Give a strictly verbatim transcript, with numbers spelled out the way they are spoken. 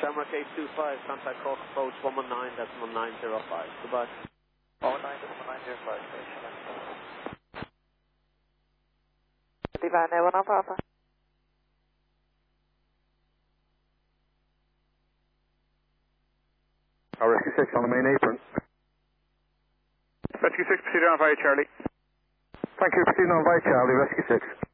Shamrock eight two five, contact Cork approach one one nine, that's one nine zero five. Goodbye. one one nine, that's one nine zero five. Divine there, one on Papa. Oh, Rescue six on the main apron. Rescue six, proceed on via Charlie. Thank you, proceeding on via Charlie, Rescue six.